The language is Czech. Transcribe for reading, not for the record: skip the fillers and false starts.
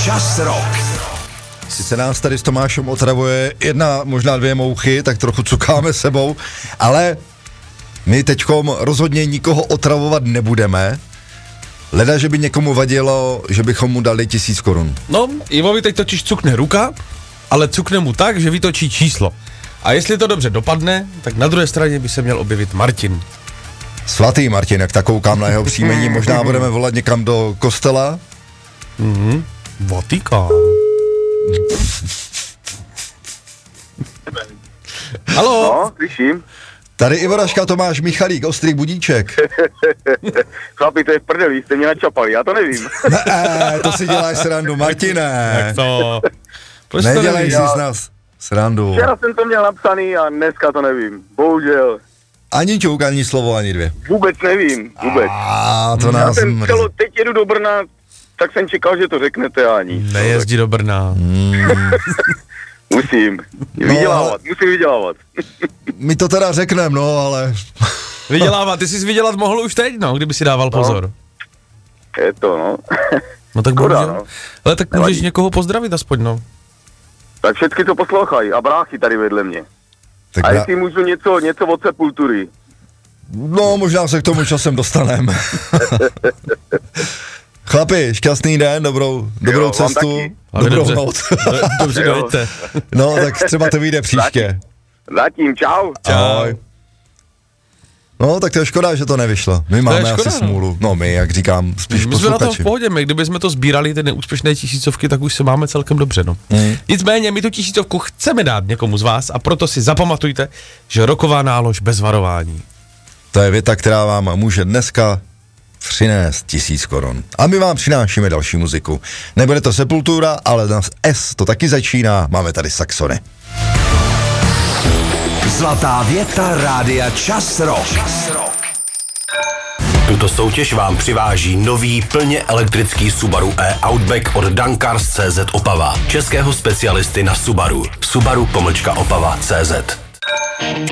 Čas rok. Sice nás tady s Tomášem otravuje jedna, možná dvě mouchy, tak trochu cukáme sebou, ale my teďkom rozhodně nikoho otravovat nebudeme. Leda, že by někomu vadilo, že bychom mu dali 1000 korun. No, Ivovi teď totiž cukne ruka, ale cukne mu tak, že vytočí číslo. A jestli to dobře dopadne, tak na druhé straně by se měl objevit Martin. Svatý Martin, jak tak koukám na jeho příjmení, možná budeme volat někam do kostela. Vatikán. Haló? No, slyším. Tady Ivoraška, Tomáš Michalík, Ostrý Budíček. Chlapi, to je v prdeli, jste mě načapali, já to nevím. Ne, to si děláš srandu, Martine. Tak to... Proč to Nedělej nevíš? si z nás srandu. Včera jsem to měl napsaný a dneska to nevím. Bohužel. Ani ťuk, ani slovo, ani dvě. Vůbec nevím, vůbec. To Já nás jsem mrzí. teď jedu do Brna, tak jsem čekal, že to řeknete a nic. Nejezdí do Brna. Musím vydělávat. My to teda řekneme, no, ale... Vydělávat, ty jsi vydělat mohl už teď, no, kdyby si dával pozor. Je to, no. No tak Škoda, bohužel. no. Ale tak můžeš někoho pozdravit aspoň, no. Tak všetky to poslouchají a bráchy tady vedle mě. Tak A jestli můžu něco od Sepultury. No, možná se k tomu časem dostaneme. Chlapi, šťastný den, dobrou vám cestu, taky. dobrou Dobře. noc. Dobře, Jo. dojďte. No, tak třeba to vyjde příště. Zatím, čau. Ahoj. No, tak to je škoda, že to nevyšlo. My máme škoda, asi no. smůlu. No, my, jak říkám, spíš My jsme na tom v posluchači. pohodě, my kdybychom to sbírali, ty neúspěšné tisícovky, tak už se máme celkem dobře, no. Nicméně, my tu tisícovku chceme dát někomu z vás a proto si zapamatujte, že roková nálož bez varování. To je věta, která vám může dneska přinést 1000 korun. A my vám přinášíme další muziku. Nebude to Sepultura, ale na S to taky začíná. Máme tady saxony. Zlatá věta rádia Čas rok. Tuto soutěž vám přiváží nový plně elektrický Subaru e-Outback od Dankars.cz Opava. Českého specialisty na Subaru. Subaru-Opava.cz